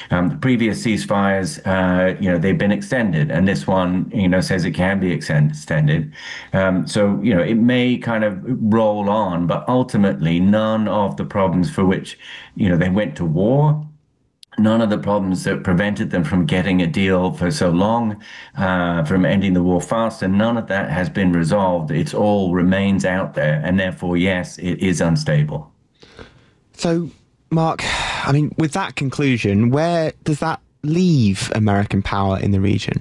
The previous ceasefires, they've been extended, and this one, says it can be extended. So, it may kind of roll on, but ultimately, none of the problems for which, they went to war, none of the problems that prevented them from getting a deal for so long, from ending the war fast, and none of that has been resolved. It all remains out there, and therefore, yes, it is unstable. So, Mark, I mean, with that conclusion, where does that leave American power in the region?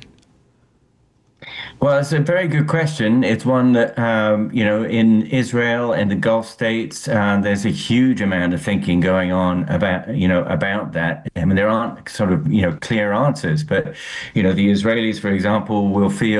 Well, it's a very good question. It's one that, in Israel and the Gulf states, there's a huge amount of thinking going on about that. I mean, there aren't sort of, clear answers, but, the Israelis, for example,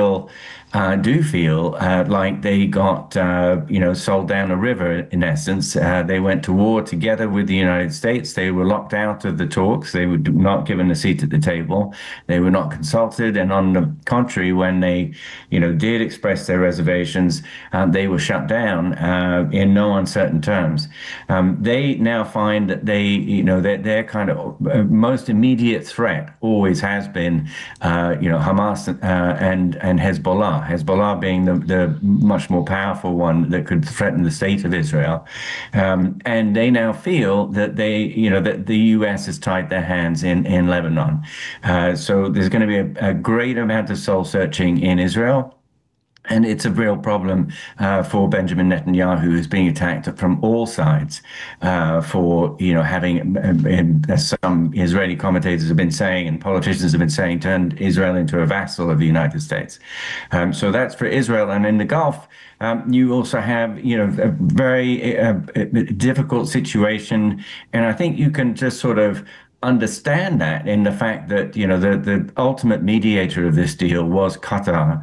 do feel like they got, sold down a river, in essence. They went to war together with the United States. They were locked out of the talks. They were not given a seat at the table. They were not consulted. And on the contrary, when they, did express their reservations, they were shut down in no uncertain terms. They now find that their kind of most immediate threat always has been, Hamas and Hezbollah. Hezbollah being the much more powerful one that could threaten the state of Israel. And they now feel that that the U.S. has tied their hands in Lebanon. So there's going to be a great amount of soul searching in Israel. And it's a real problem for Benjamin Netanyahu, who's being attacked from all sides for, having, as some Israeli commentators have been saying and politicians have been saying, turned Israel into a vassal of the United States. So that's for Israel. And in the Gulf, you also have, a very difficult situation. And I think you can just sort of understand that in the fact that the ultimate mediator of this deal was Qatar,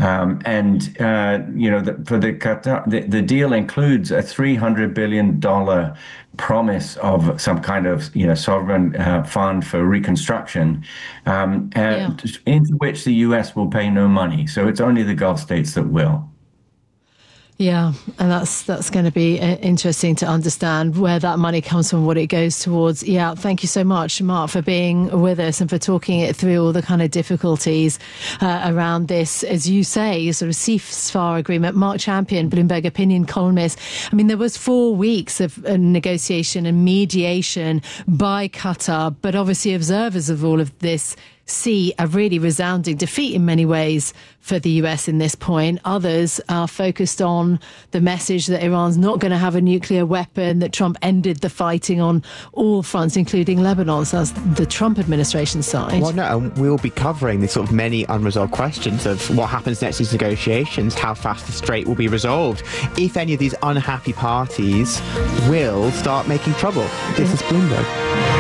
for the Qatar, the deal includes a $300 billion promise of some kind of sovereign fund for reconstruction, into which the U.S. will pay no money. So it's only the Gulf states that will. Yeah, and that's going to be interesting to understand where that money comes from, what it goes towards. Yeah, thank you so much, Mark, for being with us and for talking it through all the kind of difficulties around this, as you say, sort of ceasefire agreement. Mark Champion, Bloomberg opinion columnist. I mean, there was 4 weeks of negotiation and mediation by Qatar, but obviously observers of all of this see a really resounding defeat in many ways for the US in this point. Others are focused on the message that Iran's not going to have a nuclear weapon, that Trump ended the fighting on all fronts, including Lebanon. So that's the Trump administration side. Well, no, we'll be covering these sort of many unresolved questions of what happens next in these negotiations, how fast the strait will be resolved, if any of these unhappy parties will start making trouble. This is Bloomberg.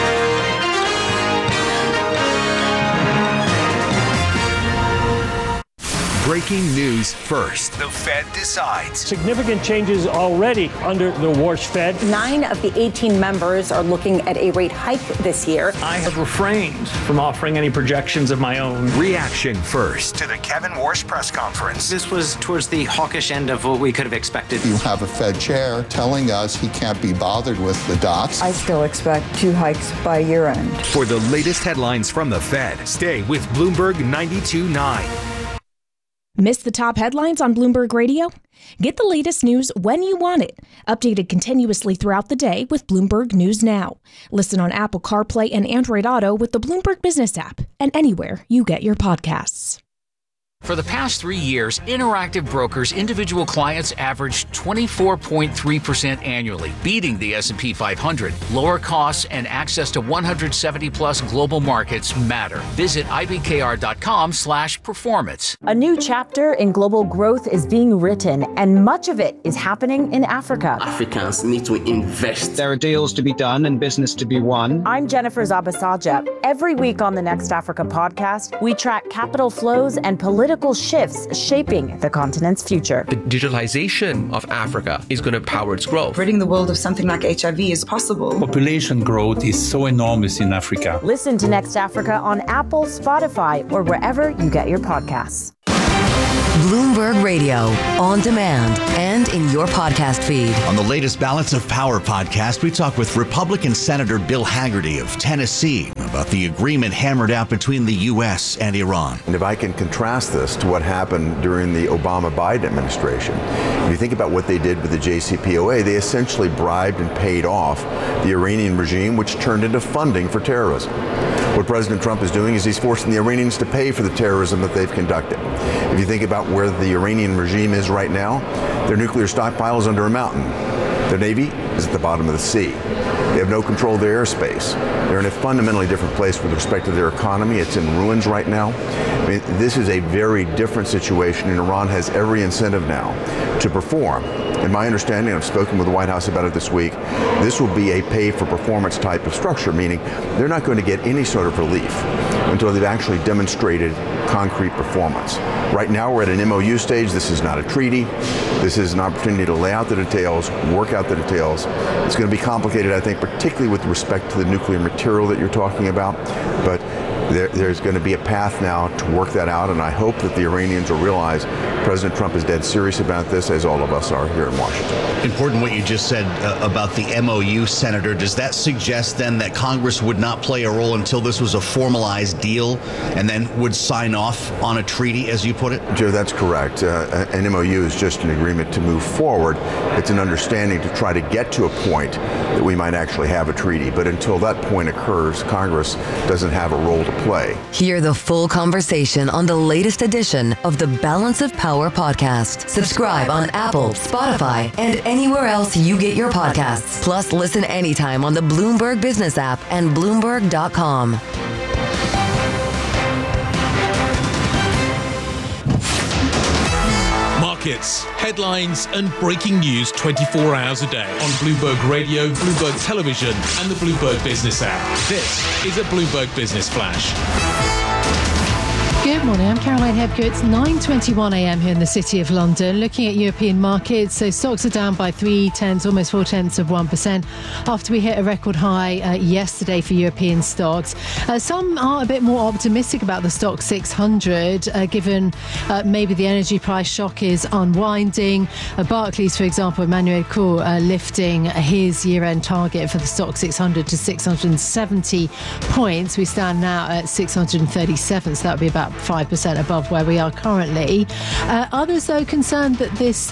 Breaking news first. The Fed decides. Significant changes already under the Warsh Fed. 9 of the 18 members are looking at a rate hike this year. I have refrained from offering any projections of my own. Reaction first to the Kevin Warsh press conference. This was towards the hawkish end of what we could have expected. You have a Fed chair telling us he can't be bothered with the dots. I still expect 2 hikes by year end. For the latest headlines from the Fed, stay with Bloomberg 92.9. Missed the top headlines on Bloomberg Radio? Get the latest news when you want it, updated continuously throughout the day with Bloomberg News Now. Listen on Apple CarPlay and Android Auto with the Bloomberg Business app and anywhere you get your podcasts. For the past 3 years, Interactive Brokers individual clients averaged 24.3% annually, beating the S&P 500. Lower costs and access to 170-plus global markets matter. Visit ibkr.com/performance. A new chapter in global growth is being written, and much of it is happening in Africa. Africans need to invest. There are deals to be done and business to be won. I'm Jennifer Zabasaja. Every week on the Next Africa podcast, we track capital flows and political shifts shaping the continent's future. The digitalization of Africa is going to power its growth. Ridding the world of something like HIV is possible. Population growth is so enormous in Africa. Listen to Next Africa on Apple, Spotify, or wherever you get your podcasts. Bloomberg Radio, on demand and in your podcast feed. On the latest Balance of Power podcast, we talk with Republican Senator Bill Hagerty of Tennessee about the agreement hammered out between the U.S. and Iran. And if I can contrast this to what happened during the Obama-Biden administration, if you think about what they did with the JCPOA, they essentially bribed and paid off the Iranian regime, which turned into funding for terrorism. What President Trump is doing is he's forcing the Iranians to pay for the terrorism that they've conducted. If you think about where the Iranian regime is right now, their nuclear stockpile is under a mountain. Their Navy is at the bottom of the sea. They have no control of their airspace. They're in a fundamentally different place with respect to their economy. It's in ruins right now. I mean, this is a very different situation, and Iran has every incentive now to perform. In my understanding, I've spoken with the White House about it this week, this will be a pay-for-performance type of structure, meaning they're not going to get any sort of relief until they've actually demonstrated concrete performance. Right now, we're at an MOU stage. This is not a treaty. This is an opportunity to lay out the details, work out the details. It's going to be complicated, I think, particularly with respect to the nuclear material that you're talking about, but there's going to be a path now to work that out, and I hope that the Iranians will realize President Trump is dead serious about this, as all of us are here in Washington. Important what you just said about the MOU, Senator. Does that suggest then that Congress would not play a role until this was a formalized deal and then would sign off on a treaty, as you put it? Joe, that's correct. An MOU is just an agreement to move forward. It's an understanding to try to get to a point that we might actually have a treaty. But until that point occurs, Congress doesn't have a role to play. Hear the full conversation on the latest edition of the Balance of Power podcast. Subscribe on Apple, Spotify, and anywhere else you get your podcasts. Plus, listen anytime on the Bloomberg Business app and Bloomberg.com. Markets, headlines, and breaking news 24 hours a day on Bloomberg Radio, Bloomberg Television, and the Bloomberg Business app. This is a Bloomberg Business Flash. Good morning, I'm Caroline Hebker. It's 9:21 a.m. here in the City of London. Looking at European markets, so stocks are down by 0.3, almost 0.4%, after we hit a record high yesterday for European stocks. Some are a bit more optimistic about the stock 600, given maybe the energy price shock is unwinding. Barclays, for example, Emmanuel Cour lifting his year-end target for the stock 600 to 670 points. We stand now at 637, so that would be about 5% above where we are currently. Others, though, concerned that this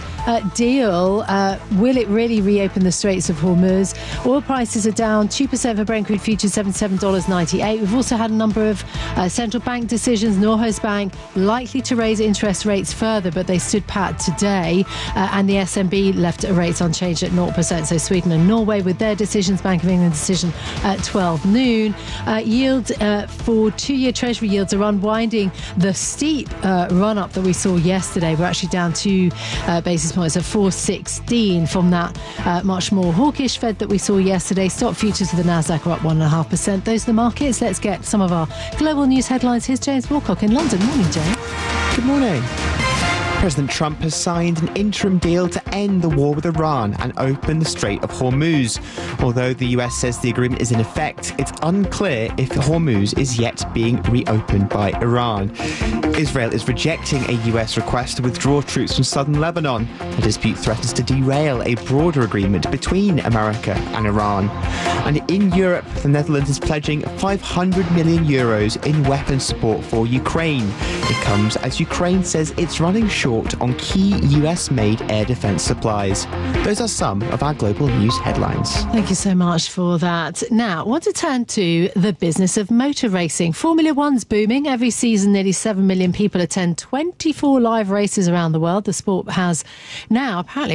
deal, will it really reopen the Straits of Hormuz? Oil prices are down 2% for Brent crude futures, $77.98. We've also had a number of central bank decisions. Norges Bank likely to raise interest rates further, but they stood pat today. And the SNB left rates unchanged at 0%. So Sweden and Norway with their decisions. Bank of England decision at 12 noon. Yield for two-year Treasury yields are unwinding the steep run-up that we saw yesterday. We're actually down 2 basis points at 4.16 from that much more hawkish Fed that we saw yesterday. Stock futures for the Nasdaq are up 1.5%. Those are the markets. Let's get some of our global news headlines. Here's James Wilcock in London. Morning, James. Good morning. President Trump has signed an interim deal to end the war with Iran and open the Strait of Hormuz. Although the US says the agreement is in effect, it's unclear if Hormuz is yet being reopened by Iran. Israel is rejecting a US request to withdraw troops from southern Lebanon. The dispute threatens to derail a broader agreement between America and Iran. And in Europe, the Netherlands is pledging 500 million euros in weapons support for Ukraine. It comes as Ukraine says it's running short on key US-made air defense supplies. Those are some of our global news headlines. Thank you so much for that. Now, I want to turn to the business of motor racing. Formula One's booming. Every season, nearly 7 million people attend 24 live races around the world. The sport has now apparently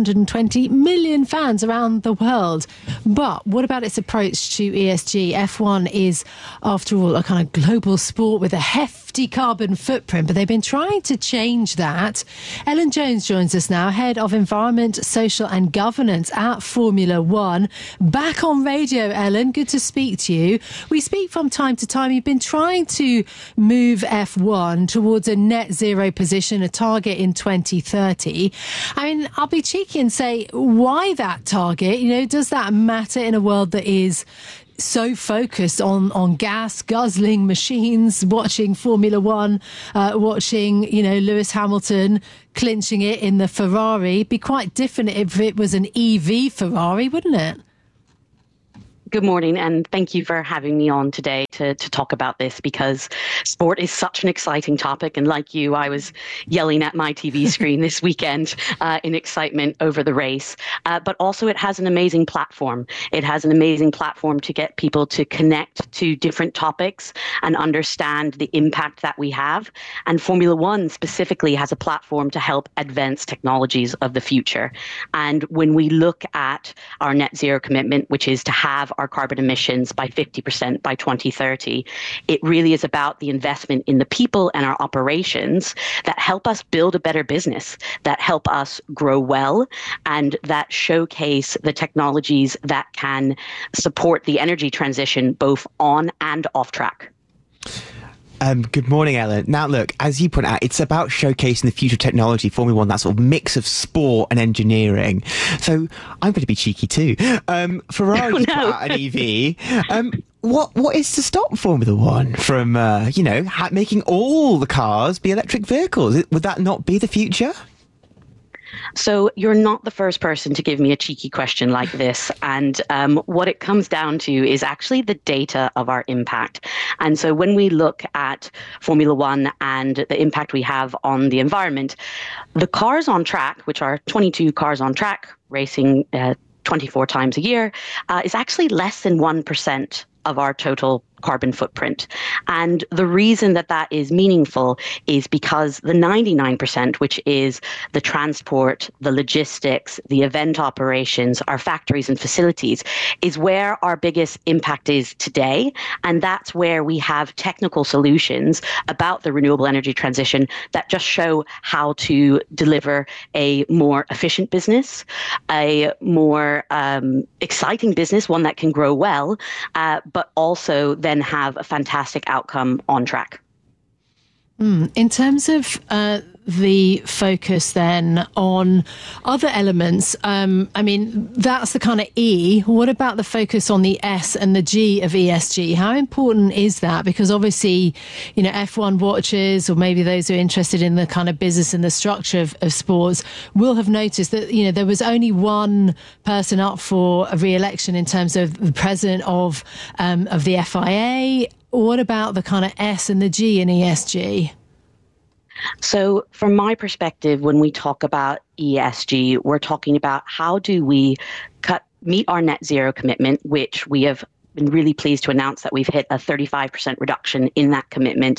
820 million fans around the world. But what about its approach to ESG? F1 is, after all, a kind of global sport with a hefty carbon footprint, but they've been trying to change that. Ellen Jones joins us now, Head of Environment, Social and Governance at Formula One. Back on radio, Ellen. Good to speak to you. We speak from time to time. You've been trying to move F1 towards a net zero position, a target in 2030. I mean, I'll be cheeky and say, why that target? You know, does that matter in a world that is so focused on gas guzzling machines, watching Formula One, watching, you know, Lewis Hamilton clinching it in the Ferrari? Be quite different if it was an EV Ferrari, wouldn't it? Good morning, and thank you for having me on today to talk about this because sport is such an exciting topic. And like you, I was yelling at my TV screen this weekend in excitement over the race. But also it has an amazing platform. It has an amazing platform to get people to connect to different topics and understand the impact that we have. And Formula One specifically has a platform to help advance technologies of the future. And when we look at our net zero commitment, which is to have our carbon emissions by 50% by 2030, it really is about the investment in the people and our operations that help us build a better business, that help us grow well, and that showcase the technologies that can support the energy transition both on and off track. Good morning, Ellen. Now, look, as you point out, it's about showcasing the future technology, Formula One, that sort of mix of sport and engineering. So I'm going to be cheeky too. Ferrari put out an EV. What is to stop Formula One from, making all the cars be electric vehicles? Would that not be the future? So you're not the first person to give me a cheeky question like this. And what it comes down to is actually the data of our impact. And so when we look at Formula One and the impact we have on the environment, the cars on track, which are 22 cars on track racing 24 times a year, is actually less than 1% of our total carbon footprint. And the reason that that is meaningful is because the 99%, which is the transport, the logistics, the event operations, our factories and facilities, is where our biggest impact is today. And that's where we have technical solutions about the renewable energy transition that just show how to deliver a more efficient business, a more exciting business, one that can grow well, but also then have a fantastic outcome on track. In terms of the focus then on other elements, that's the kind of E. What about the focus on the S and the G of ESG? How important is that? Because obviously, F1 watchers, or maybe those who are interested in the kind of business and the structure of sports, will have noticed that, there was only one person up for a re-election in terms of the president of the FIA. What about the kind of S and the G in ESG? So from my perspective, when we talk about ESG, we're talking about how do we meet our net zero commitment, which we have been really pleased to announce that we've hit a 35% reduction in that commitment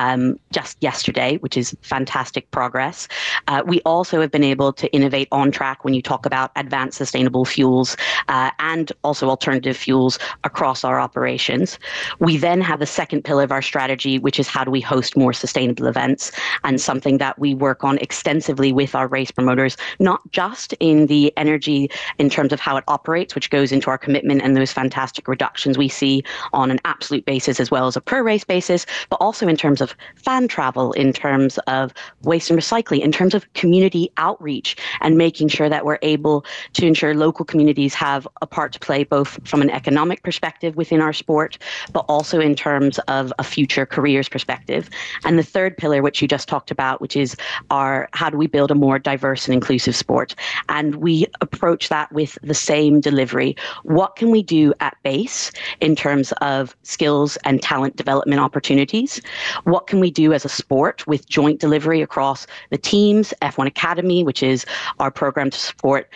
just yesterday, which is fantastic progress. We also have been able to innovate on track when you talk about advanced sustainable fuels and also alternative fuels across our operations. We then have the second pillar of our strategy, which is how do we host more sustainable events, and something that we work on extensively with our race promoters, not just in the energy in terms of how it operates, which goes into our commitment and those fantastic reductions we see on an absolute basis as well as a per race basis, but also in terms of fan travel, in terms of waste and recycling, in terms of community outreach, and making sure that we're able to ensure local communities have a part to play, both from an economic perspective within our sport, but also in terms of a future careers perspective. And the third pillar, which you just talked about, which is how do we build a more diverse and inclusive sport? And we approach that with the same delivery. What can we do at base in terms of skills and talent development opportunities? What can we do as a sport with joint delivery across the teams, F1 Academy, which is our program to support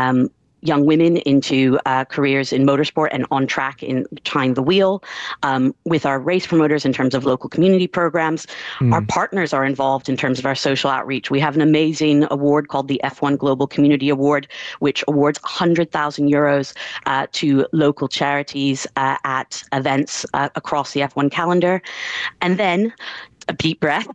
young women into careers in motorsport and on track in behind the wheel, with our race promoters in terms of local community programs. Our partners are involved in terms of our social outreach. We have an amazing award called the F1 Global Community Award, which awards 100,000 euros to local charities at events across the F1 calendar. And then a deep breath,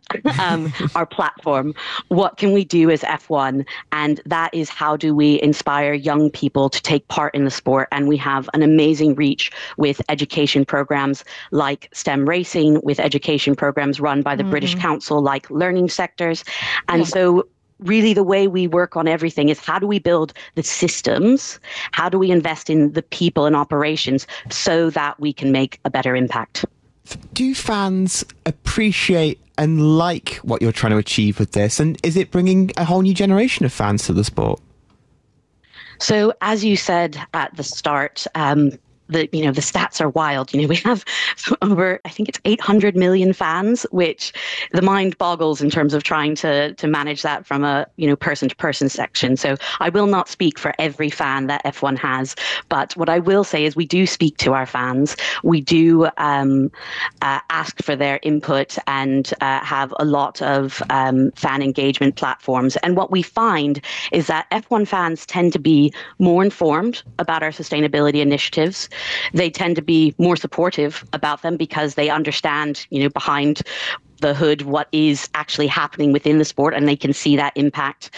our platform. What can we do as F1? And that is how do we inspire young people to take part in the sport? And we have an amazing reach with education programs like STEM Racing, with education programs run by the British Council like Learning Sectors. And so really the way we work on everything is how do we build the systems? How do we invest in the people and operations so that we can make a better impact? Do fans appreciate and like what you're trying to achieve with this? And is it bringing a whole new generation of fans to the sport? So as you said at the start, the stats are wild. We have over, I think it's 800 million fans, which the mind boggles in terms of trying to manage that from a person to person section. So I will not speak for every fan that F1 has, but what I will say is we do speak to our fans. We do ask for their input and have a lot of fan engagement platforms. And what we find is that F1 fans tend to be more informed about our sustainability initiatives. They tend to be more supportive about them because they understand, behind the hood what is actually happening within the sport, and they can see that impact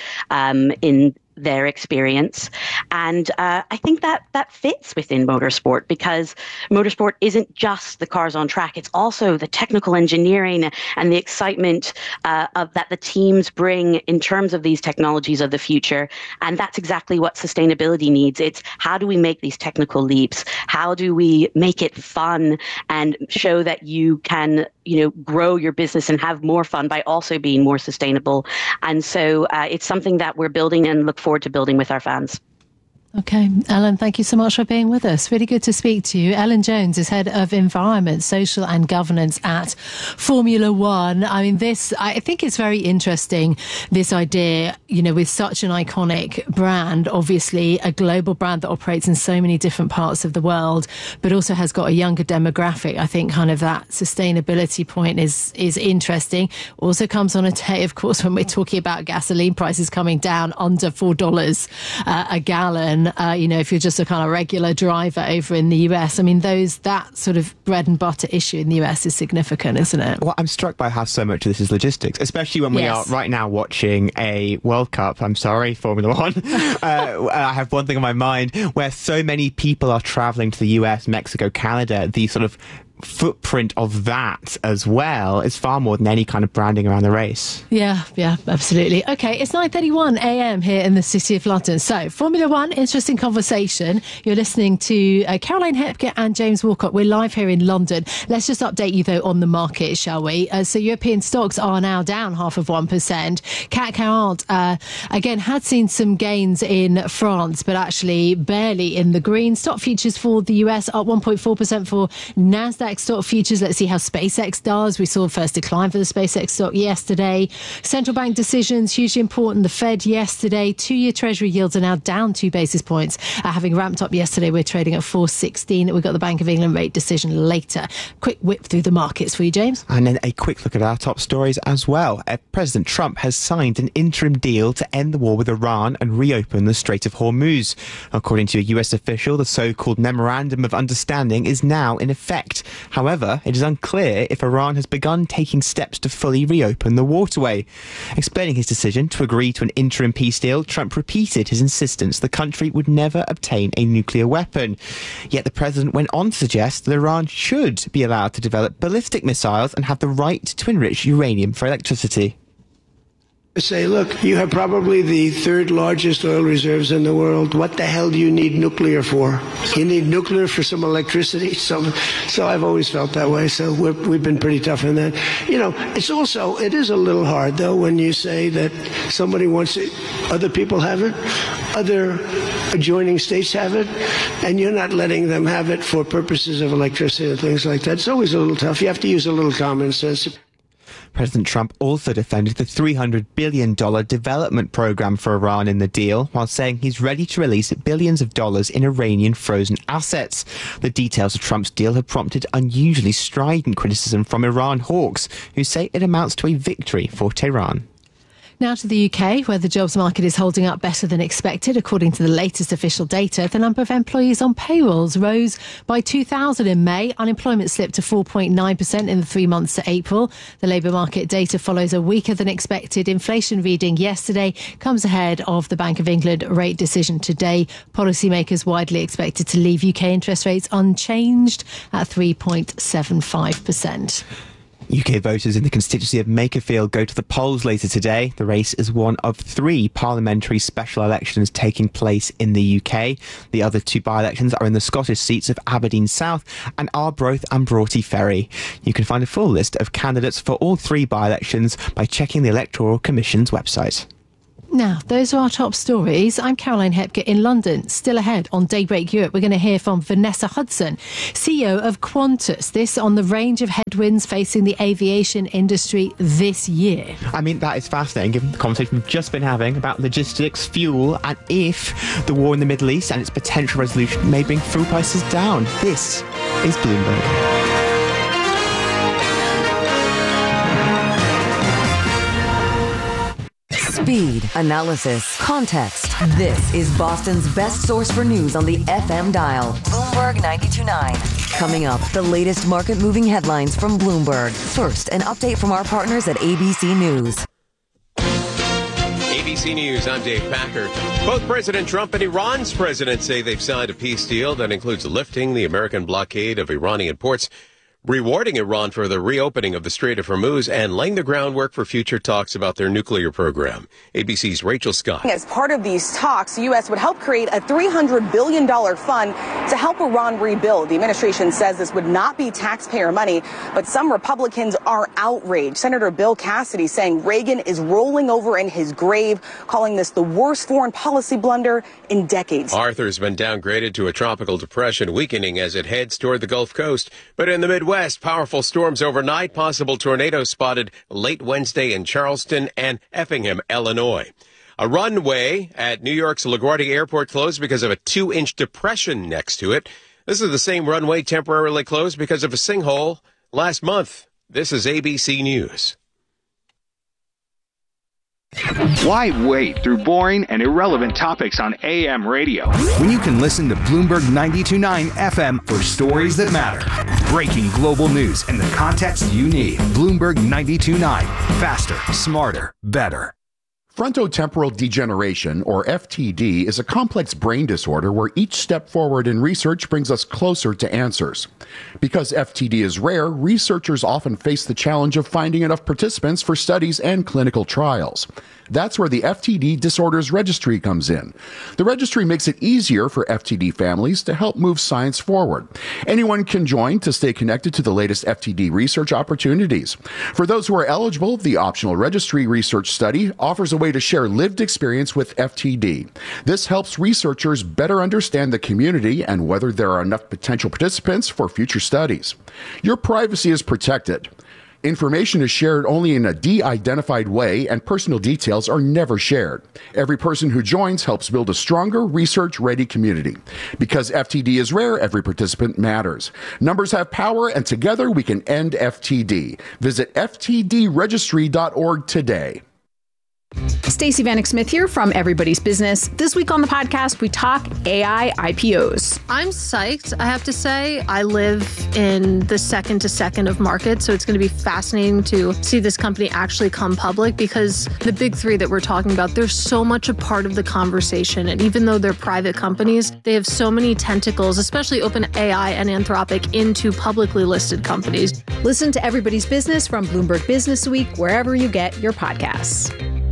in their experience. And I think that fits within motorsport, because motorsport isn't just the cars on track. It's also the technical engineering and the excitement that the teams bring in terms of these technologies of the future. And that's exactly what sustainability needs. It's how do we make these technical leaps? How do we make it fun and show that you can grow your business and have more fun by also being more sustainable? And so it's something that we're building and look forward to building with our fans. Okay, Ellen, thank you so much for being with us. Really good to speak to you. Ellen Jones is Head of Environment, Social and Governance at Formula One. I mean, I think it's very interesting, this idea, with such an iconic brand, obviously a global brand that operates in so many different parts of the world, but also has got a younger demographic. I think kind of that sustainability point is interesting. Also comes on a day, of course, when we're talking about gasoline prices coming down under $4 a gallon. If you're just a kind of regular driver over in the US, I mean, that sort of bread and butter issue in the US is significant, isn't it? Well, I'm struck by how so much of this is logistics, especially when we are right now watching a World Cup. I'm sorry, Formula One. I have one thing on my mind where so many people are traveling to the US, Mexico, Canada. The sort of footprint of that as well is far more than any kind of branding around the race. Yeah, absolutely. Okay, it's 9:31 a.m. here in the City of London. So, Formula One, interesting conversation. You're listening to Caroline Hepker and James Walcott. We're live here in London. Let's just update you, though, on the market, shall we? So, European stocks are now down 0.5%. CAC 40, again, had seen some gains in France, but actually barely in the green. Stock futures for the US up 1.4% for NASDAQ stock futures. Let's see how SpaceX does. We saw first decline for the SpaceX stock yesterday. Central bank decisions, hugely important. The Fed yesterday. 2-year Treasury yields are now down 2 basis points, having ramped up yesterday. We're trading at 4.16. We've got the Bank of England rate decision later. Quick whip through the markets for you, James. And then a quick look at our top stories as well. President Trump has signed an interim deal to end the war with Iran and reopen the Strait of Hormuz. According to a US official, the so-called Memorandum of Understanding is now in effect. However, it is unclear if Iran has begun taking steps to fully reopen the waterway. Explaining his decision to agree to an interim peace deal, Trump repeated his insistence the country would never obtain a nuclear weapon. Yet the president went on to suggest that Iran should be allowed to develop ballistic missiles and have the right to enrich uranium for electricity. Say, look, you have probably the 3rd largest oil reserves in the world. What the hell do you need nuclear for? You need nuclear for some electricity. So I've always felt that way. So we've been pretty tough on that. It is a little hard, though, when you say that somebody wants it, other people have it, other adjoining states have it, and you're not letting them have it for purposes of electricity and things like that. It's always a little tough. You have to use a little common sense. President Trump also defended the $300 billion development program for Iran in the deal, while saying he's ready to release billions of dollars in Iranian frozen assets. The details of Trump's deal have prompted unusually strident criticism from Iran hawks, who say it amounts to a victory for Tehran. Now to the UK, where the jobs market is holding up better than expected. According to the latest official data, the number of employees on payrolls rose by 2,000 in May. Unemployment slipped to 4.9% in the 3 months to April. The labour market data follows a weaker than expected inflation reading yesterday, comes ahead of the Bank of England rate decision today. Policymakers widely expected to leave UK interest rates unchanged at 3.75%. UK voters in the constituency of Makerfield go to the polls later today. The race is one of 3 parliamentary special elections taking place in the UK. The other 2 by-elections are in the Scottish seats of Aberdeen South and Arbroath and Broughty Ferry. You can find a full list of candidates for all 3 by-elections by checking the Electoral Commission's website. Now, those are our top stories. I'm Caroline Hepker in London. Still ahead on Daybreak Europe, we're going to hear from Vanessa Hudson, CEO of Qantas. This on the range of headwinds facing the aviation industry this year. I mean, that is fascinating, given the conversation we've just been having about logistics, fuel, and if the war in the Middle East and its potential resolution may bring fuel prices down. This is Bloomberg. Speed, analysis, context. This is Boston's best source for news on the FM dial. Bloomberg 92.9. Coming up, the latest market-moving headlines from Bloomberg. First, an update from our partners at ABC News. ABC News, I'm Dave Packer. Both President Trump and Iran's president say they've signed a peace deal that includes lifting the American blockade of Iranian ports, rewarding Iran for the reopening of the Strait of Hormuz, and laying the groundwork for future talks about their nuclear program. ABC's Rachel Scott. As part of these talks, the U.S. would help create a $300 billion fund to help Iran rebuild. The administration says this would not be taxpayer money, but some Republicans are outraged. Senator Bill Cassidy saying Reagan is rolling over in his grave, calling this the worst foreign policy blunder in decades. Arthur's been downgraded to a tropical depression, weakening as it heads toward the Gulf Coast. But in the Midwest, powerful storms overnight, possible tornadoes spotted late Wednesday in Charleston and Effingham, Illinois. A runway at New York's LaGuardia Airport closed because of a 2-inch depression next to it. This is the same runway temporarily closed because of a sinkhole last month. This is ABC News. Why wade through boring and irrelevant topics on AM radio when you can listen to Bloomberg 92.9 FM for stories that matter? Breaking global news and the context you need. Bloomberg 92.9. Faster, smarter, better. Frontotemporal degeneration, or FTD, is a complex brain disorder where each step forward in research brings us closer to answers. Because FTD is rare, researchers often face the challenge of finding enough participants for studies and clinical trials. That's where the FTD Disorders Registry comes in. The registry makes it easier for FTD families to help move science forward. Anyone can join to stay connected to the latest FTD research opportunities. For those who are eligible, the optional registry research study offers a way to share lived experience with FTD. This helps researchers better understand the community and whether there are enough potential participants for future studies. Your privacy is protected. Information is shared only in a de-identified way, and personal details are never shared. Every person who joins helps build a stronger, research-ready community. Because FTD is rare, every participant matters. Numbers have power, and together we can end FTD. Visit ftdregistry.org today. Stacey Vanek Smith here from Everybody's Business. This week on the podcast, we talk AI IPOs. I'm psyched, I have to say. I live in the second to second of markets, so it's going to be fascinating to see this company actually come public, because the big three that we're talking about, they're so much a part of the conversation. And even though they're private companies, they have so many tentacles, especially OpenAI and Anthropic, into publicly listed companies. Listen to Everybody's Business from Bloomberg Business Week, wherever you get your podcasts.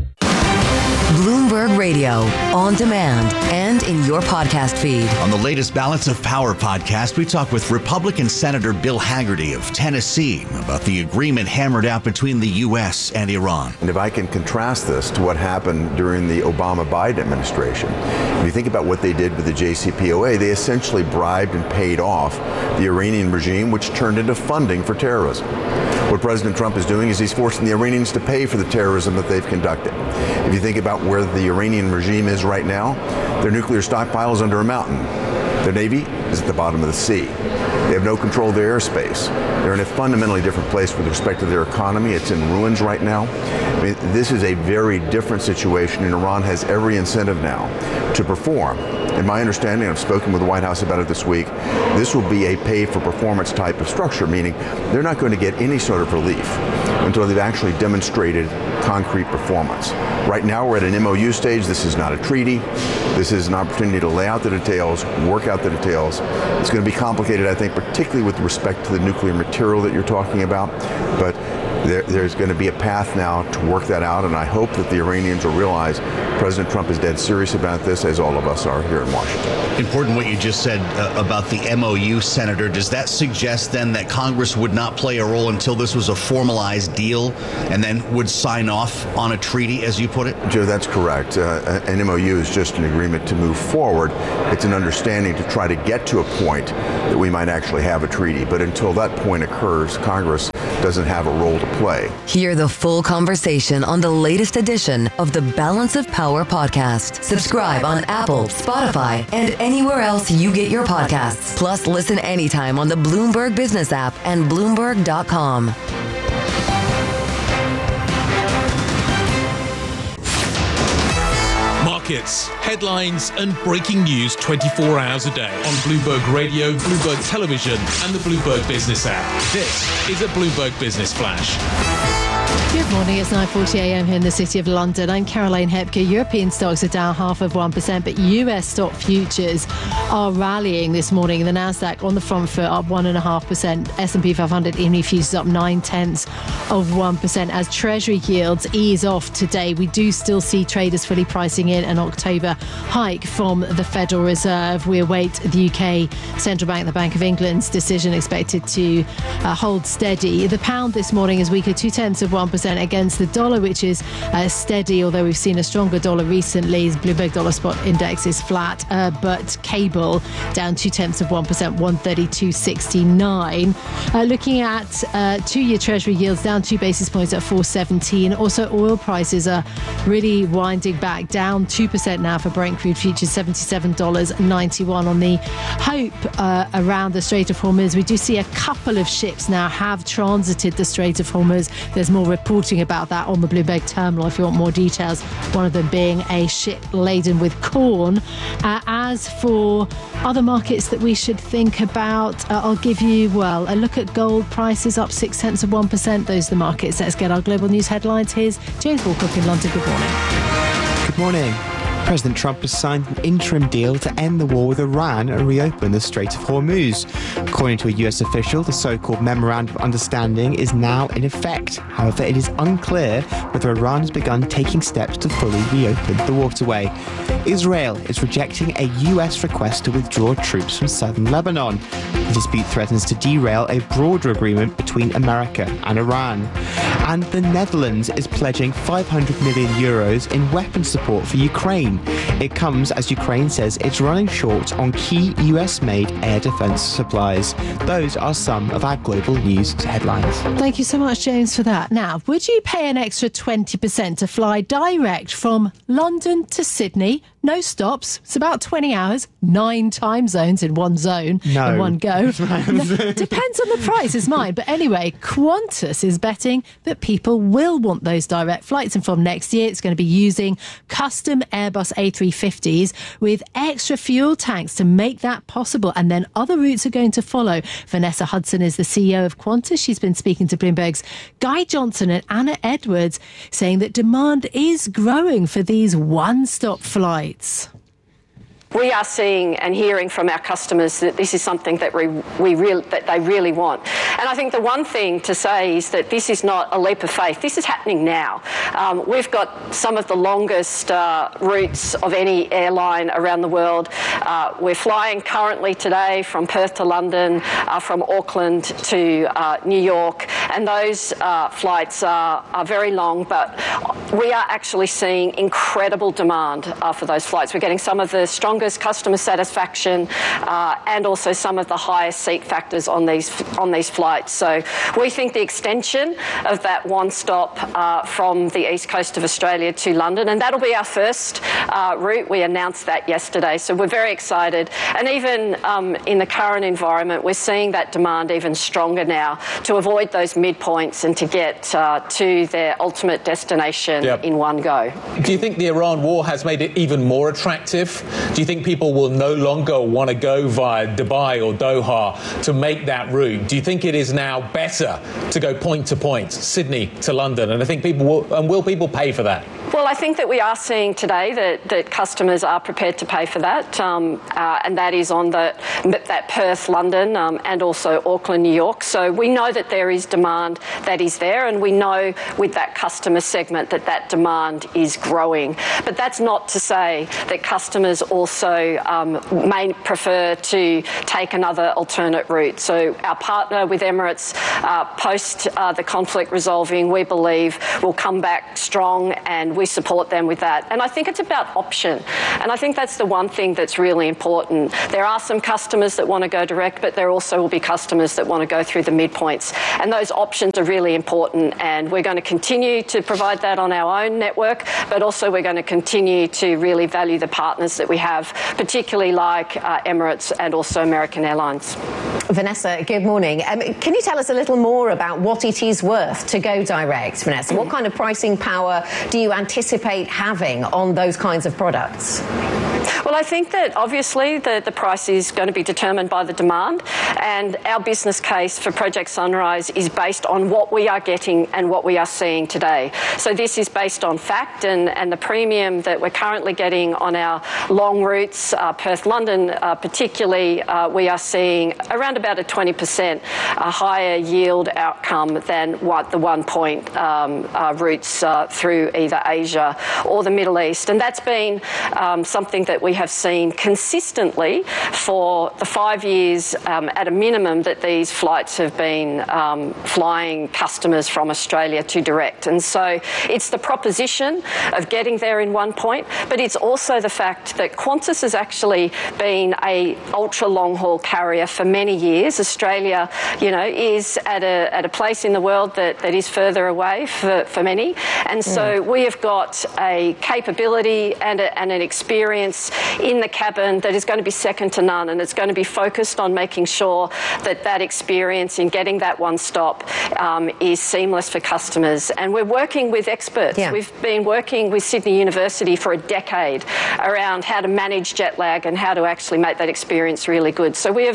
Bloomberg Radio, on demand and in your podcast feed. On the latest Balance of Power podcast, we talk with Republican Senator Bill Hagerty of Tennessee about the agreement hammered out between the U.S. and Iran. And if I can contrast this to what happened during the Obama-Biden administration, if you think about what they did with the JCPOA, they essentially bribed and paid off the Iranian regime, which turned into funding for terrorism. What President Trump is doing is he's forcing the Iranians to pay for the terrorism that they've conducted. If you think about where the Iranian regime is right now, their nuclear stockpile is under a mountain. Their Navy is at the bottom of the sea. They have no control of their airspace. They're in a fundamentally different place with respect to their economy. It's in ruins right now. I mean, this is a very different situation, and Iran has every incentive now to perform. In my understanding, I've spoken with the White House about it this week, this will be a pay-for-performance type of structure, meaning they're not going to get any sort of relief until they've actually demonstrated concrete performance. Right now, we're at an MOU stage. This is not a treaty. This is an opportunity to lay out the details, work out the details. It's going to be complicated, I think, particularly with respect to the nuclear material that you're talking about. But There's going to be a path now to work that out, and I hope that the Iranians will realize President Trump is dead serious about this, as all of us are here in Washington. Important what you just said about the MOU, Senator. Does that suggest then that Congress would not play a role until this was a formalized deal and then would sign off on a treaty, as you put it? Joe, that's correct. An MOU is just an agreement to move forward. It's an understanding to try to get to a point that we might actually have a treaty. But until that point occurs, Congress doesn't have a role to play. Hear the full conversation on the latest edition of the Balance of Power podcast. Subscribe on Apple, Spotify, and anywhere else you get your podcasts. Plus, listen anytime on the Bloomberg Business app and Bloomberg.com. Markets, headlines, and breaking news 24 hours a day on Bloomberg Radio, Bloomberg Television, and the Bloomberg Business app. This is a Bloomberg Business Flash. Good morning, it's 9:40 a.m. here in the City of London. I'm Caroline Hepker. European stocks are down 0.5%, but US stock futures are rallying this morning. The Nasdaq on the front foot up 1.5%. S&P 500 E-mini futures up 0.9% as Treasury yields ease off today. We do still see traders fully pricing in an October hike from the Federal Reserve. We await the UK Central Bank, the Bank of England's decision expected to hold steady. The pound this morning is weaker, 0.2% against the dollar, which is steady, although we've seen a stronger dollar recently. Bloomberg Dollar Spot Index is flat, but cable down 0.2%, 132.69. Looking at 2-year Treasury yields down 2 basis points at 4.17. Also, oil prices are really winding back, down 2% now for Brent crude futures, $77.91 on the hope around the Strait of Hormuz. We do see a couple of ships now have transited the Strait of Hormuz. There's more reporting about that on the Bloomberg terminal if you want more details, one of them being a ship laden with corn. As for other markets that we should think about, I'll give you, a look at gold prices up 0.6%. Those are the markets. Let's get our global news headlines. Here's James Walcock in London. Good morning. Good morning. President Trump has signed an interim deal to end the war with Iran and reopen the Strait of Hormuz. According to a US official, the so-called Memorandum of Understanding is now in effect. However, it is unclear whether Iran has begun taking steps to fully reopen the waterway. Israel is rejecting a US request to withdraw troops from southern Lebanon. The dispute threatens to derail a broader agreement between America and Iran. And the Netherlands is pledging 500 million euros in weapons support for Ukraine. It comes as Ukraine says it's running short on key US-made air defense supplies. Those are some of our global news headlines. Thank you so much, James, for that. Now, would you pay an extra 20% to fly direct from London to Sydney? No stops. It's about 20 hours, 9 time zones in one zone, in one go. Depends on the price, is mine. But anyway, Qantas is betting that people will want those direct flights. And from next year, it's going to be using custom Airbus A350s with extra fuel tanks to make that possible. And then other routes are going to follow. Vanessa Hudson is the CEO of Qantas. She's been speaking to Bloomberg's Guy Johnson and Anna Edwards, saying that demand is growing for these one-stop flights. We are seeing and hearing from our customers that this is something that that they really want. And I think the one thing to say is that this is not a leap of faith. This is happening now. We've got some of the longest routes of any airline around the world. We're flying currently today from Perth to London, from Auckland to New York, and those flights are very long, but we are actually seeing incredible demand for those flights. We're getting some of the strongest customer satisfaction and also some of the highest seat factors on these flights. So we think the extension of that one stop from the east coast of Australia to London, and that'll be our first route. We announced that yesterday, so we're very excited. And even in the current environment, we're seeing that demand even stronger now to avoid those midpoints and to get to their ultimate destination in one go. Do you think the Iran war has made it even more attractive? Do you think people will no longer want to go via Dubai or Doha to make that route? Do you think it is now better to go point to point, Sydney to London? And I think will people pay for that? Well, I think that we are seeing today that customers are prepared to pay for that, and that is on that Perth, London, and also Auckland, New York. So we know that there is demand that is there, and we know with that customer segment that demand is growing. But that's not to say that customers also may prefer to take another alternate route. So our partner with Emirates, post the conflict resolving, we believe will come back strong, and we support them with that. And I think it's about option. And I think that's the one thing that's really important. There are some customers that want to go direct, but there also will be customers that want to go through the midpoints. And those options are really important. And we're going to continue to provide that on our own network, but also we're going to continue to really value the partners that we have, particularly like Emirates and also American Airlines. Vanessa, good morning. Can you tell us a little more about what it is worth to go direct, Vanessa? What kind of pricing power do you anticipate having on those kinds of products? Well, I think that obviously the price is going to be determined by the demand, and our business case for Project Sunrise is based on what we are getting and what we are seeing today. So this is based on fact, and the premium that we're currently getting on our long routes, Perth, London particularly, we are seeing around about a 20% higher yield outcome than what the 1 point routes through either Asia or the Middle East. And that's been something that we have seen consistently for the 5 years at a minimum that these flights have been flying customers from Australia to direct. And so it's the proposition of getting there in 1 point, but it's also the fact that Qantas has actually been a ultra long haul carrier for many years. Australia, is at a place in the world that is further away for many. And so we have got a capability and an experience in the cabin that is going to be second to none, and it's going to be focused on making sure that experience in getting that one stop is seamless for customers. And we're working with experts. Yeah. We've been working with Sydney University for a decade around how to manage jet lag and how to actually make that experience really good. So we have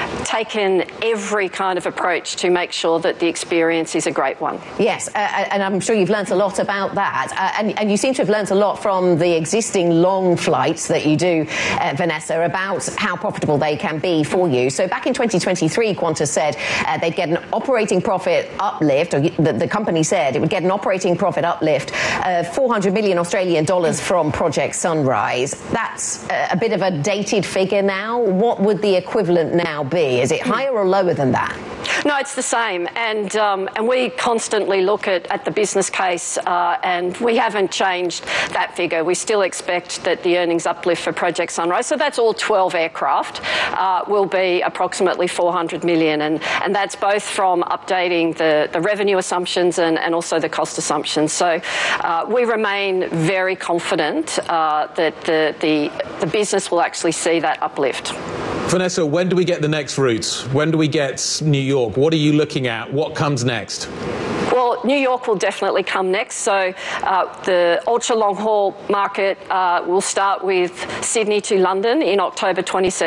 taken every kind of approach to make sure that the experience is a great one. Yes, and I'm sure you've learnt a lot about that. And you seem to have learnt a lot from the existing long flights that you do, Vanessa, about how profitable they can be for you. So back in 2023, Qantas said they'd get an operating profit uplift, or the company said it would get an operating profit uplift of 400 million Australian dollars from Project Sunrise. That's a bit of a dated figure now. What would the equivalent now be? Is it higher or lower than that? No, it's the same. And we constantly look at the business case, and we haven't changed that figure. We still expect that the earnings uplift for Project Sunrise, so that's all 12 aircraft, will be approximately 400 million. And that's both from updating the revenue assumptions and also the cost assumptions. So we remain very confident that the business will actually see that uplift. Vanessa, when do we get the next routes? When do we get New York? What are you looking at? What comes next? Well, New York will definitely come next. So the ultra-long-haul market will start with Sydney to London in October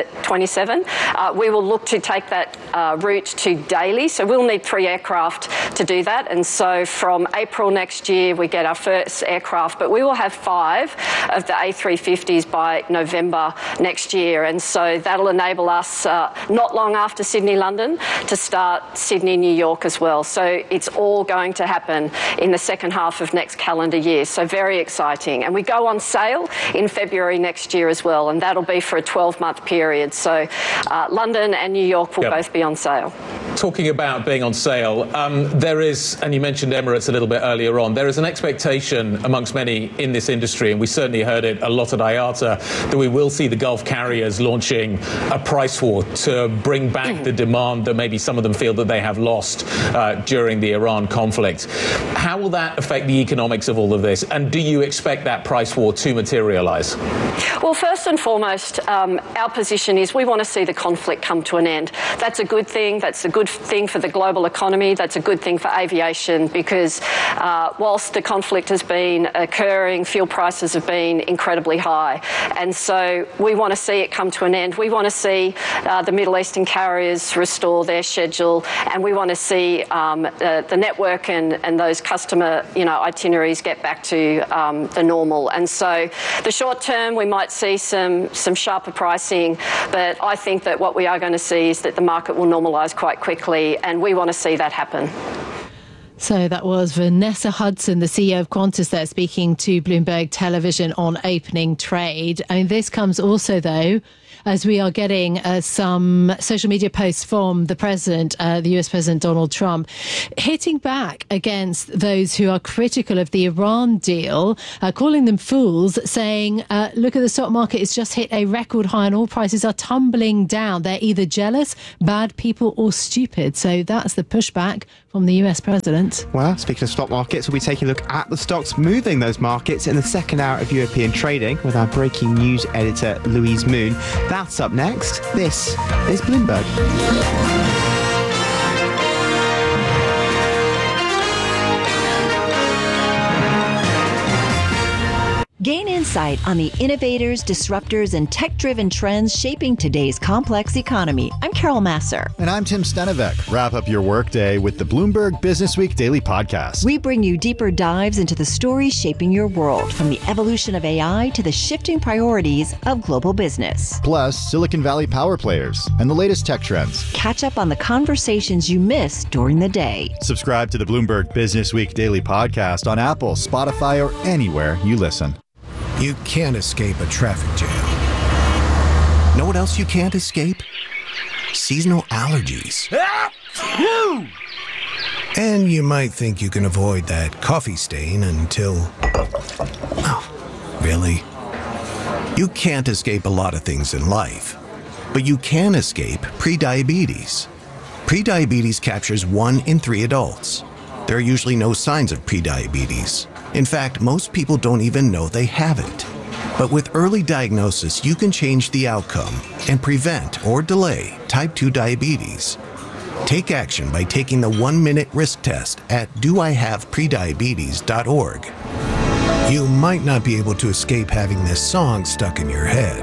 27. We will look to take that route to Daly. So we'll need 3 aircraft to do that. And so from April next year, we get our first aircraft. But we will have 5 of the A350s by November next year. And so that'll enable us, not long after Sydney-London, to start Sydney-New York as well. So it's all going to happen in the second half of next calendar year. So very exciting. And we go on sale in February next year as well, and that'll be for a 12-month period. So London and New York will both be on sale. Talking about being on sale, there is, and you mentioned Emirates a little bit earlier on, there is an expectation amongst many in this industry, and we certainly heard it a lot at IATA, that we will see the Gulf carriers launching a price war to bring back the demand that maybe some of them feel that they have lost during the Iran conflict. How will that affect the economics of all of this? And do you expect that price war to materialise? Well, first and foremost, our position is we want to see the conflict come to an end. That's a good thing. That's a good thing for the global economy. That's a good thing for aviation, because whilst the conflict has been occurring, fuel prices have been incredibly high. And so we want to see it come to an end. We want to see the Middle Eastern carriers restore their schedule, and we want to see the network network and those customer, itineraries get back to the normal. And so the short term, we might see some sharper pricing, but I think that what we are going to see is that the market will normalise quite quickly, and we want to see that happen. So that was Vanessa Hudson, the CEO of Qantas, there speaking to Bloomberg Television on opening trade. I mean, this comes also, though, as we are getting some social media posts from the president, the US President Donald Trump, hitting back against those who are critical of the Iran deal, calling them fools, saying, look at the stock market, it's just hit a record high and all prices are tumbling down. They're either jealous, bad people or stupid. So that's the pushback from the US president. Well, speaking of stock markets, we'll be taking a look at the stocks moving those markets in the second hour of European trading with our breaking news editor, Louise Moon. That's up next. This is Bloomberg. Gain insight on the innovators, disruptors, and tech-driven trends shaping today's complex economy. I'm Carol Masser. And I'm Tim Stenevec. Wrap up your workday with the Bloomberg Businessweek Daily Podcast. We bring you deeper dives into the stories shaping your world, from the evolution of AI to the shifting priorities of global business. Plus, Silicon Valley power players and the latest tech trends. Catch up on the conversations you missed during the day. Subscribe to the Bloomberg Businessweek Daily Podcast on Apple, Spotify, or anywhere you listen. You can't escape a traffic jam. Know what else you can't escape? Seasonal allergies. And you might think you can avoid that coffee stain until... Oh, really? You can't escape a lot of things in life, but you can escape prediabetes. Prediabetes captures 1 in 3 adults. There are usually no signs of prediabetes. In fact, most people don't even know they have it. But with early diagnosis, you can change the outcome and prevent or delay type 2 diabetes. Take action by taking the 1-minute risk test at doihaveprediabetes.org. You might not be able to escape having this song stuck in your head,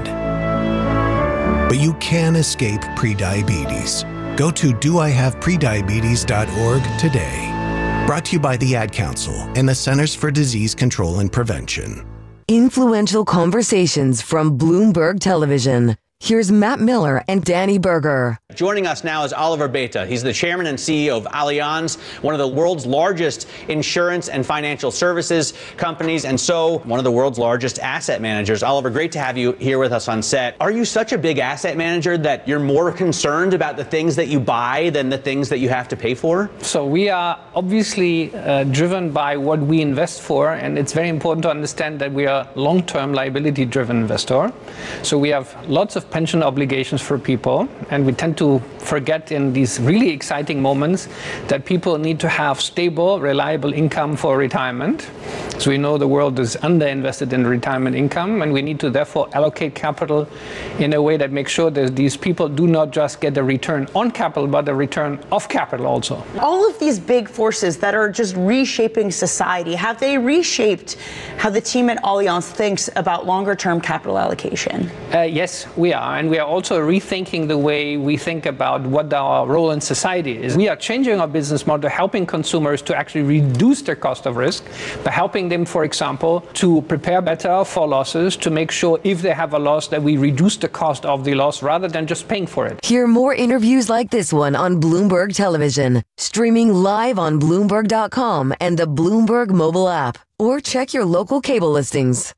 but you can escape prediabetes. Go to doihaveprediabetes.org today. Brought to you by the Ad Council and the Centers for Disease Control and Prevention. Influential conversations from Bloomberg Television. Here's Matt Miller and Danny Berger. Joining us now is Oliver Beta. He's the chairman and CEO of Allianz, one of the world's largest insurance and financial services companies, and so one of the world's largest asset managers. Oliver, great to have you here with us on set. Are you such a big asset manager that you're more concerned about the things that you buy than the things that you have to pay for? So we are obviously driven by what we invest for, and it's very important to understand that we are long-term liability-driven investor. So we have lots of pension obligations for people, and we tend to forget in these really exciting moments that people need to have stable, reliable income for retirement. So we know the world is underinvested in retirement income, and we need to therefore allocate capital in a way that makes sure that these people do not just get a return on capital, but a return of capital also. All of these big forces that are just reshaping society, have they reshaped how the team at Allianz thinks about longer-term capital allocation? Yes, we are. And we are also rethinking the way we think about what our role in society is. We are changing our business model, helping consumers to actually reduce their cost of risk by helping them, for example, to prepare better for losses, to make sure if they have a loss that we reduce the cost of the loss rather than just paying for it. Hear more interviews like this one on Bloomberg Television, streaming live on Bloomberg.com and the Bloomberg mobile app, or check your local cable listings.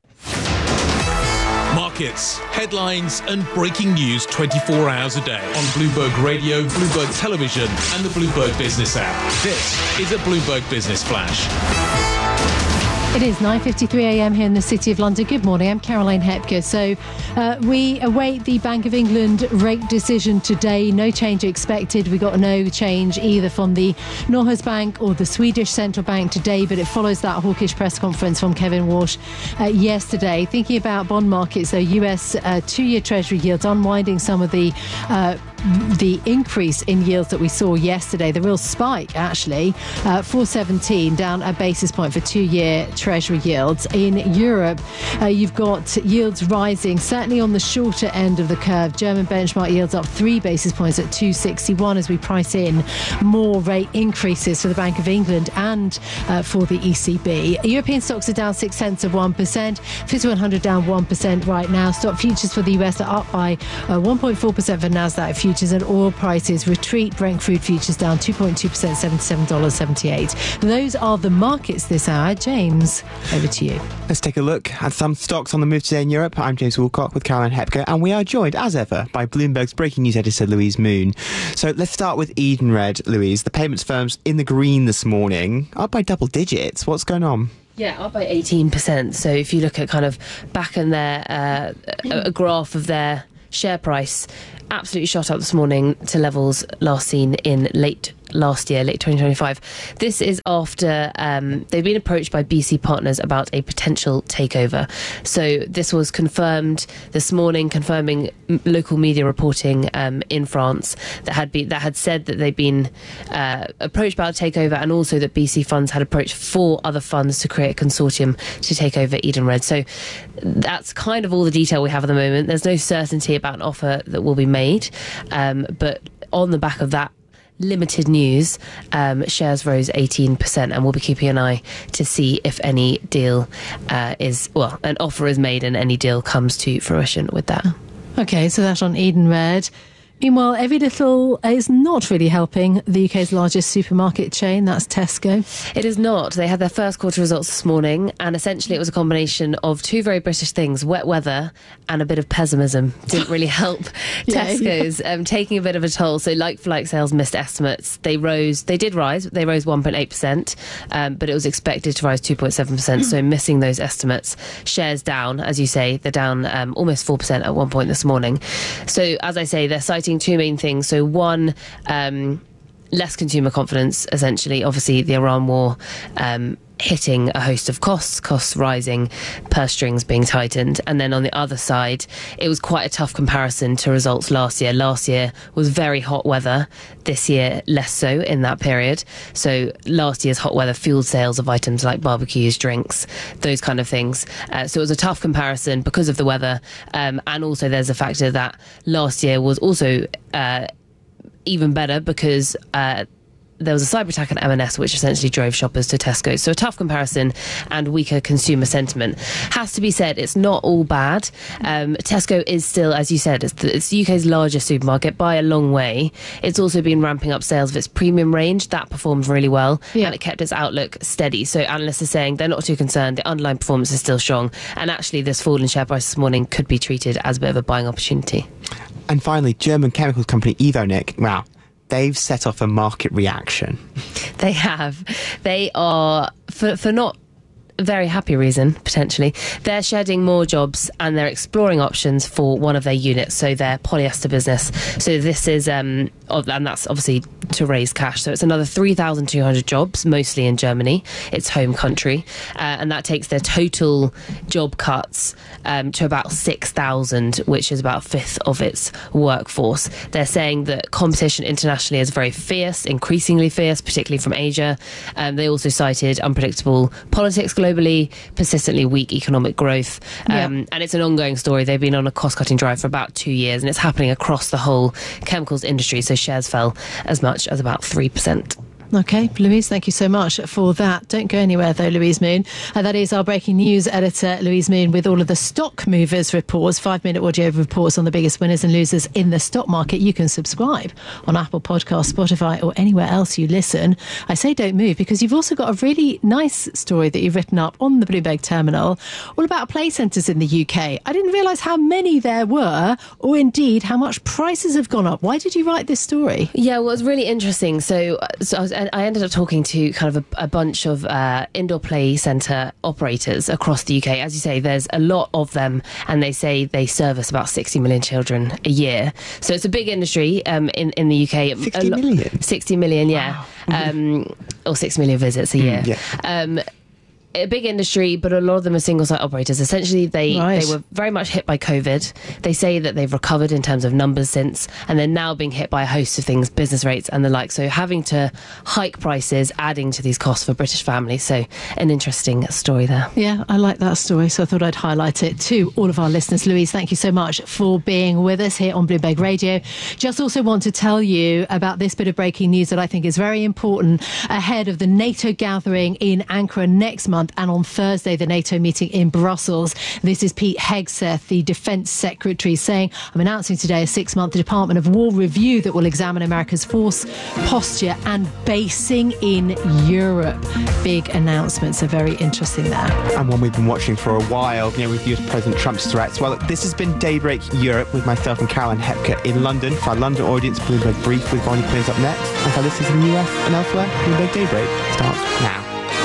Markets, headlines, and breaking news 24 hours a day on Bloomberg Radio, Bloomberg Television, and the Bloomberg Business app. This is a Bloomberg Business Flash. It is 9:53 a.m. here in the City of London. Good morning, I'm Caroline Hepker. So we await the Bank of England rate decision today. No change expected. We got no change either from the Norges Bank or the Swedish Central Bank today, but it follows that hawkish press conference from Kevin Walsh yesterday. Thinking about bond markets, though, US 2-year Treasury yields unwinding some of the the increase in yields that we saw yesterday, the real spike actually, 417, down a basis point for 2-year Treasury yields. In Europe, you've got yields rising, certainly on the shorter end of the curve. German benchmark yields up 3 basis points at 261 as we price in more rate increases for the Bank of England and for the ECB. European stocks are down 0.6%. FTSE 100 down 1% right now. Stock futures for the US are up by 1.4% for Nasdaq futures, and oil prices retreat. Brent crude futures down 2.2%, $77.78. Those are the markets this hour. James, over to you. Let's take a look at some stocks on the move today in Europe. I'm James Woolcock with Caroline Hepker, and we are joined, as ever, by Bloomberg's breaking news editor, Louise Moon. So let's start with Edenred, Louise. The payments firm's in the green this morning, up by double digits. What's going on? Yeah, up by 18%. So if you look at kind of back in their a graph of their share price, absolutely shot up this morning to levels last seen in late last year, late 2025. This is after they've been approached by BC Partners about a potential takeover. So this was confirmed this morning, confirming local media reporting in France that had said that they'd been approached about a takeover, and also that BC Funds had approached 4 other funds to create a consortium to take over Edenred. So that's kind of all the detail we have at the moment. There's no certainty about an offer that will be made, but on the back of that limited news, shares rose 18%, and we'll be keeping an eye to see if any deal an offer is made and any deal comes to fruition with that. Okay, so that's on Edenred. Meanwhile, every little is not really helping the UK's largest supermarket chain, that's Tesco. It is not. They had their first quarter results this morning, and essentially it was a combination of 2 very British things, wet weather and a bit of pessimism. Didn't really help Tesco's, taking a bit of a toll. So like-for-like sales missed estimates. They did rise 1.8%, but it was expected to rise 2.7%, so missing those estimates. Shares down, as you say, they're down almost 4% at one point this morning. So as I say, they're citing 2 main things. So one, less consumer confidence, essentially. Obviously, the Iran war hitting a host of costs rising, purse strings being tightened. And then on the other side, it was quite a tough comparison to results last year. Last year was very hot weather. This year, less so in that period. So last year's hot weather fueled sales of items like barbecues, drinks, those kind of things. So it was a tough comparison because of the weather. And also there's a factor that last year was also even better because there was a cyber attack at M&S which essentially drove shoppers to Tesco. So a tough comparison and weaker consumer sentiment. Has to be said, it's not all bad. Tesco is still, as you said, it's the UK's largest supermarket by a long way. It's also been ramping up sales of its premium range. That performed really well, and it kept its outlook steady. So analysts are saying they're not too concerned. The underlying performance is still strong. And actually this fall in share price this morning could be treated as a bit of a buying opportunity. And finally, German chemicals company Evonik. Wow. They've set off a market reaction. They have. They are, for not a very happy reason, potentially, they're shedding more jobs and they're exploring options for one of their units, so their polyester business. So this is, and that's obviously to raise cash. So it's another 3,200 jobs, mostly in Germany, its home country. And that takes their total job cuts to about 6,000, which is about a fifth of its workforce. They're saying that competition internationally is very fierce, increasingly fierce, particularly from Asia. They also cited unpredictable politics globally, persistently weak economic growth. And it's an ongoing story. They've been on a cost-cutting drive for about 2 years, and it's happening across the whole chemicals industry. So shares fell as much as about 3%. Okay, Louise, thank you so much for that. Don't go anywhere, though, Louise Moon. That is our breaking news editor, Louise Moon, with all of the stock movers reports, 5-minute audio reports on the biggest winners and losers in the stock market. You can subscribe on Apple Podcasts, Spotify, or anywhere else you listen. I say don't move because you've also got a really nice story that you've written up on the Bloomberg terminal all about play centres in the UK. I didn't realise how many there were, or indeed how much prices have gone up. Why did you write this story? Yeah, well, it's really interesting. So I ended up talking to kind of a bunch of indoor play centre operators across the UK. As you say, there's a lot of them, and they say they service about 60 million children a year. So it's a big industry in the UK. 60 million? 60 million, yeah. Wow. Or 6 million visits a year. a big industry, but a lot of them are single site operators. Essentially, they were very much hit by COVID. They say that they've recovered in terms of numbers since, and they're now being hit by a host of things, business rates and the like. So having to hike prices, adding to these costs for British families. So an interesting story there. Yeah, I like that story, so I thought I'd highlight it to all of our listeners. Louise, thank you so much for being with us here on Bloomberg Radio. Just also want to tell you about this bit of breaking news that I think is very important ahead of the NATO gathering in Ankara next month, and on Thursday, the NATO meeting in Brussels. This is Pete Hegseth, the Defence Secretary, saying, I'm announcing today a 6-month Department of War review that will examine America's force posture and basing in Europe. Big announcements, so very interesting there. And one we've been watching for a while, with US President Trump's threats. Well, this has been Daybreak Europe with myself and Caroline Hepker in London. For our London audience, Bloomberg Brief with Bonnie Quinns up next. And for listeners in the US and elsewhere, Bloomberg Daybreak starts now.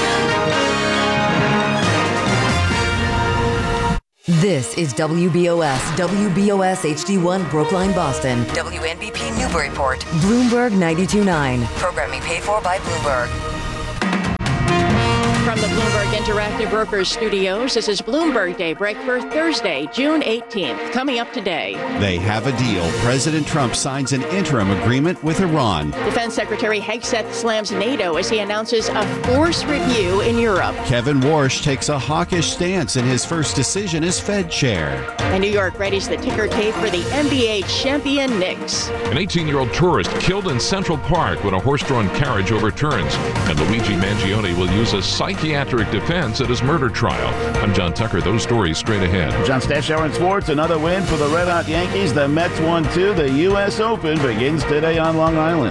This is WBOS HD1 Brookline, Boston. WNBP Newburyport. Bloomberg 92.9. Programming paid for by Bloomberg. From the Bloomberg Interactive Brokers Studios, this is Bloomberg Daybreak for Thursday, June 18th. Coming up today. They have a deal. President Trump signs an interim agreement with Iran. Defense Secretary Hegseth slams NATO as he announces a force review in Europe. Kevin Warsh takes a hawkish stance in his first decision as Fed chair. And New York readies the ticker tape for the NBA champion Knicks. An 18-year-old tourist killed in Central Park when a horse-drawn carriage overturns. And Luigi Mangione will use a psychiatric defense at his murder trial. I'm John Tucker. Those stories straight ahead. John Stashower in sports. Another win for the Red Hot Yankees. The Mets won 2. The U.S. Open begins today on Long Island.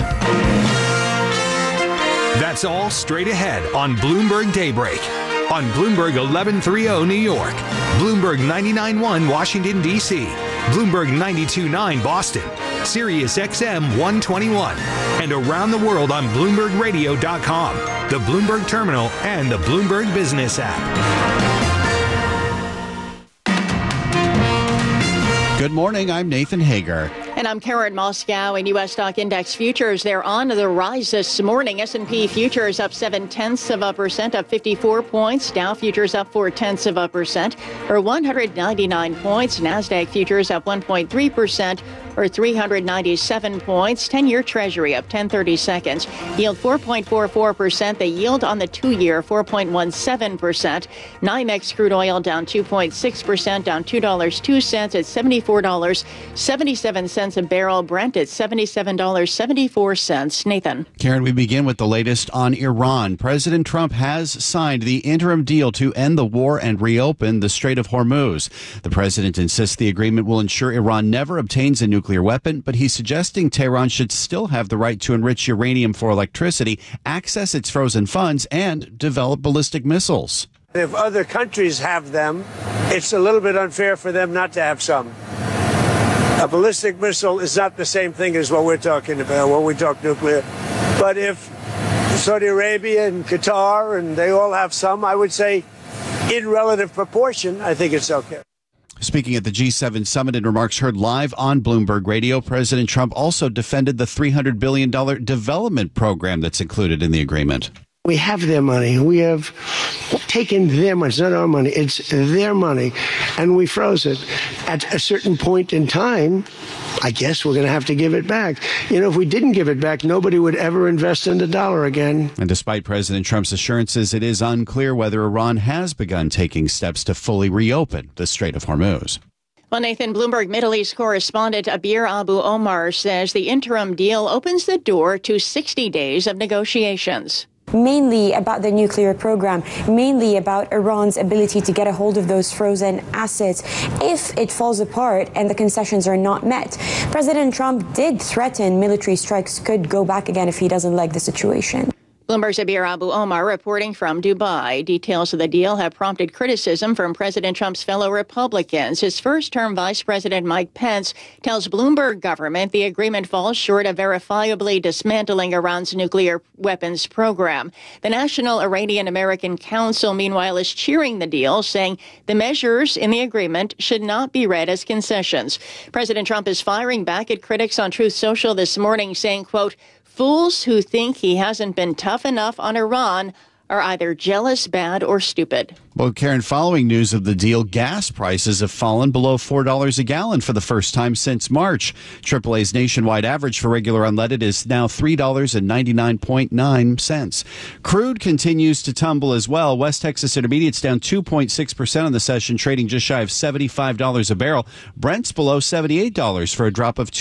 That's all straight ahead on Bloomberg Daybreak. On Bloomberg 1130 New York, Bloomberg 99.1 Washington, D.C., Bloomberg 92.9 Boston, Sirius XM 121, and around the world on BloombergRadio.com, the Bloomberg Terminal, and the Bloomberg Business app. Good morning, I'm Nathan Hager. And I'm Karen Moscow. In U.S. stock index futures, they're on the rise this morning. S&P futures up 0.7%, up 54 points. Dow futures up 0.4%, or 199 points. NASDAQ futures up 1.3%, or 397 points. 10-year Treasury up 10/30 seconds. Yield 4.44%. The yield on the 2-year 4.17%. NYMEX crude oil down 2.6%, down $2.02 at $74.77 a barrel. Brent at $77.74. Nathan. Karen, we begin with the latest on Iran. President Trump has signed the interim deal to end the war and reopen the Strait of Hormuz. The president insists the agreement will ensure Iran never obtains a nuclear weapon, but he's suggesting Tehran should still have the right to enrich uranium for electricity, access its frozen funds, and develop ballistic missiles. If other countries have them, it's a little bit unfair for them not to have some. A ballistic missile is not the same thing as what we're talking about when we talk nuclear. But if Saudi Arabia and Qatar, and they all have some, I would say in relative proportion, I think it's okay. Speaking at the G7 summit in remarks heard live on Bloomberg Radio, President Trump also defended the $300 billion development program that's included in the agreement. We have their money. We have taken their money. It's not our money. It's their money. And we froze it. At a certain point in time, I guess we're going to have to give it back. If we didn't give it back, nobody would ever invest in the dollar again. And despite President Trump's assurances, it is unclear whether Iran has begun taking steps to fully reopen the Strait of Hormuz. Well, Nathan, Bloomberg Middle East correspondent Abir Abu Omar says the interim deal opens the door to 60 days of negotiations. Mainly about the nuclear program, mainly about Iran's ability to get a hold of those frozen assets if it falls apart and the concessions are not met. President Trump did threaten military strikes could go back again if he doesn't like the situation. Bloomberg's Abir Abu Omar reporting from Dubai. Details of the deal have prompted criticism from President Trump's fellow Republicans. His first-term Vice President Mike Pence tells Bloomberg government the agreement falls short of verifiably dismantling Iran's nuclear weapons program. The National Iranian American Council, meanwhile, is cheering the deal, saying the measures in the agreement should not be read as concessions. President Trump is firing back at critics on Truth Social this morning, saying, quote, "Fools who think he hasn't been tough enough on Iran are either jealous, bad, or stupid. Well, Karen, following news of the deal, gas prices have fallen below $4 a gallon for the first time since March. AAA's nationwide average for regular unleaded is now $3.99.9. Crude continues to tumble as well. West Texas Intermediate's down 2.6% on the session, trading just shy of $75 a barrel. Brent's below $78 for a drop of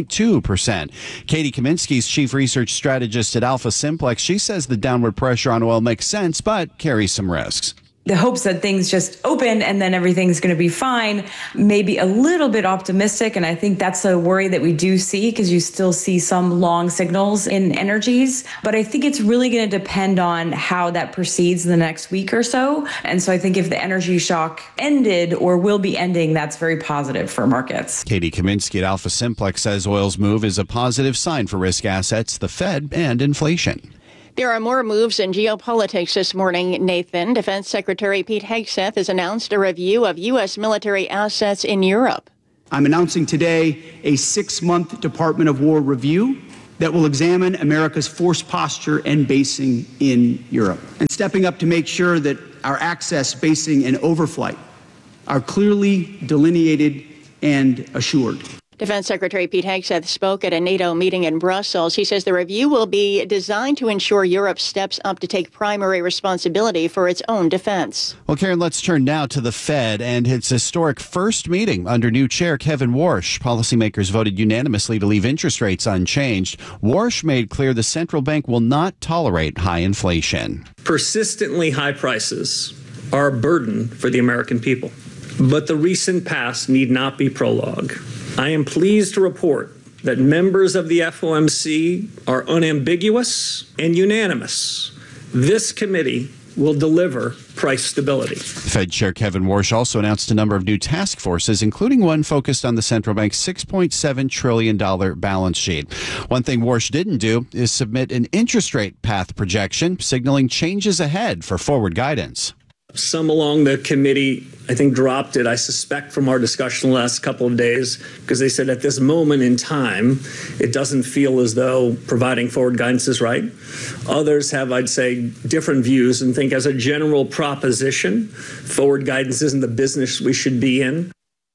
2.2%. Katie Kaminsky's chief research strategist at Alpha Simplex. She says the downward pressure on oil makes sense, but carries some risks. The hopes that things just open and then everything's going to be fine, maybe a little bit optimistic. And I think that's a worry that we do see because you still see some long signals in energies. But I think it's really going to depend on how that proceeds in the next week or so. And so I think if the energy shock ended or will be ending, that's very positive for markets. Katie Kaminsky at Alpha Simplex says oil's move is a positive sign for risk assets, the Fed, and inflation. There are more moves in geopolitics this morning, Nathan. Defense Secretary Pete Hegseth has announced a review of U.S. military assets in Europe. I'm announcing today a 6-month Department of War review that will examine America's force posture and basing in Europe, and stepping up to make sure that our access, basing, and overflight are clearly delineated and assured. Defense Secretary Pete Hegseth spoke at a NATO meeting in Brussels. He says the review will be designed to ensure Europe steps up to take primary responsibility for its own defense. Well, Karen, let's turn now to the Fed and its historic first meeting under new chair Kevin Warsh. Policymakers voted unanimously to leave interest rates unchanged. Warsh made clear the central bank will not tolerate high inflation. Persistently high prices are a burden for the American people, but the recent past need not be prologue. I am pleased to report that members of the FOMC are unambiguous and unanimous. This committee will deliver price stability. Fed Chair Kevin Warsh also announced a number of new task forces, including one focused on the central bank's $6.7 trillion balance sheet. One thing Warsh didn't do is submit an interest rate path projection, signaling changes ahead for forward guidance. Some along the committee, I think, dropped it, I suspect, from our discussion the last couple of days, because they said at this moment in time, it doesn't feel as though providing forward guidance is right. Others have, I'd say, different views and think as a general proposition, forward guidance isn't the business we should be in.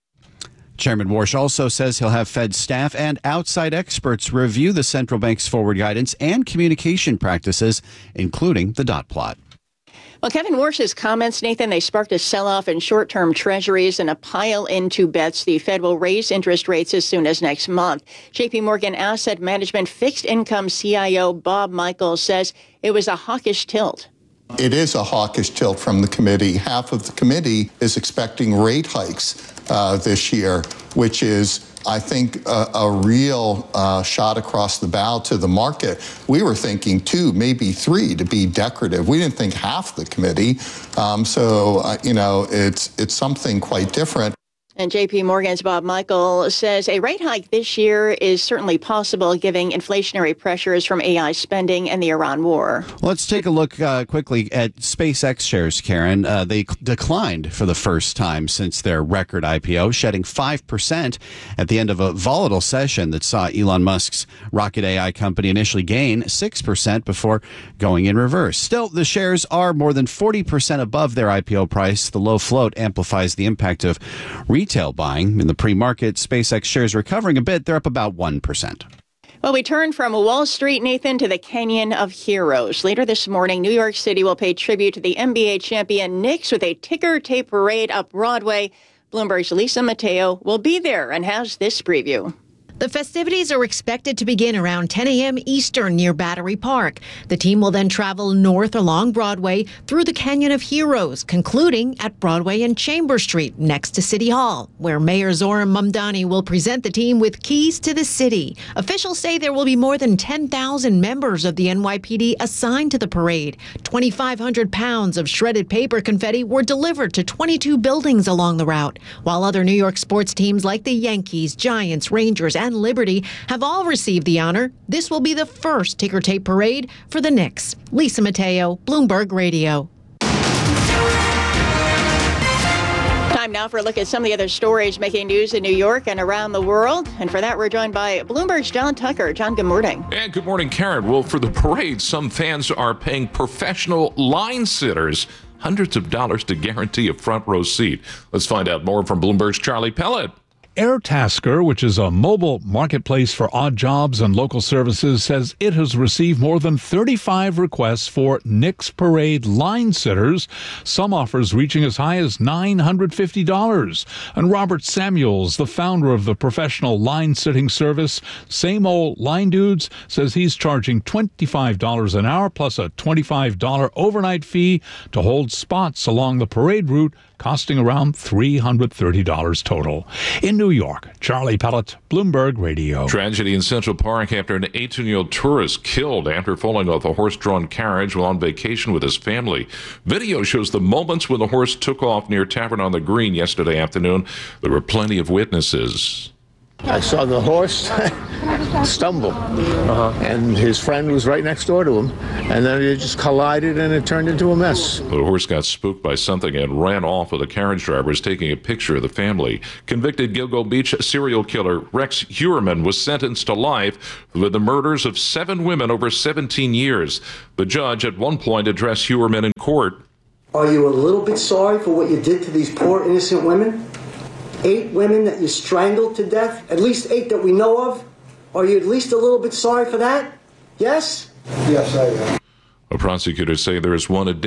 Chairman Warsh also says he'll have Fed staff and outside experts review the central bank's forward guidance and communication practices, including the dot plot. Well, Kevin Warsh's comments, Nathan, they sparked a sell-off in short-term treasuries and a pile into bets the Fed will raise interest rates as soon as next month. JP Morgan Asset Management fixed income CIO Bob Michaels says it was a hawkish tilt. It is a hawkish tilt from the committee. Half of the committee is expecting rate hikes this year, which is, I think, a real shot across the bow to the market. We were thinking 2, maybe 3 to be decorative. We didn't think half the committee. It's something quite different. And JP Morgan's Bob Michael says a rate hike this year is certainly possible, given inflationary pressures from AI spending and the Iran war. Let's take a look quickly at SpaceX shares, Karen. They declined for the first time since their record IPO, shedding 5% at the end of a volatile session that saw Elon Musk's rocket AI company initially gain 6% before going in reverse. Still, the shares are more than 40% above their IPO price. The low float amplifies the impact of retail buying. In the pre-market, SpaceX shares recovering a bit. They're up about 1%. Well, we turn from Wall Street, Nathan, to the Canyon of Heroes. Later this morning, New York City will pay tribute to the NBA champion Knicks with a ticker tape parade up Broadway. Bloomberg's Lisa Mateo will be there and has this preview. The festivities are expected to begin around 10 a.m. Eastern near Battery Park. The team will then travel north along Broadway through the Canyon of Heroes, concluding at Broadway and Chambers Street next to City Hall, where Mayor Zohran Mamdani will present the team with keys to the city. Officials say there will be more than 10,000 members of the NYPD assigned to the parade. 2,500 pounds of shredded paper confetti were delivered to 22 buildings along the route, while other New York sports teams like the Yankees, Giants, Rangers, and Liberty have all received the honor. This will be the first ticker tape parade for the Knicks. Lisa Mateo, Bloomberg Radio. Time Time now for a look at some of the other stories making news in New York and around the world. And for that, we're joined by Bloomberg's John Tucker. John, good morning. And good morning, Karen. Well, for the parade, some fans are paying professional line sitters hundreds of dollars to guarantee a front row seat. Let's find out more from Bloomberg's Charlie Pellet. Airtasker, which is a mobile marketplace for odd jobs and local services, says it has received more than 35 requests for Knicks Parade line sitters, some offers reaching as high as $950. And Robert Samuels, the founder of the professional line sitting service Same Old Line Dudes, says he's charging $25 an hour plus a $25 overnight fee to hold spots along the parade route, costing around $330 total. In New York, Charlie Pellet, Bloomberg Radio. Tragedy in Central Park after an 18-year-old tourist killed after falling off a horse-drawn carriage while on vacation with his family. Video shows the moments when the horse took off near Tavern on the Green yesterday afternoon. There were plenty of witnesses. I saw the horse stumble, and his friend was right next door to him, and then it just collided and it turned into a mess. The horse got spooked by something and ran off with the carriage drivers taking a picture of the family. Convicted Gilgo Beach serial killer Rex Heuermann was sentenced to life for the murders of 7 women over 17 years. The judge at one point addressed Heuermann in court. Are you a little bit sorry for what you did to these poor innocent women? 8 women that you strangled to death, at least 8 that we know of. Are you at least a little bit sorry for that? Yes? Yes, I am. Prosecutors say there is one additional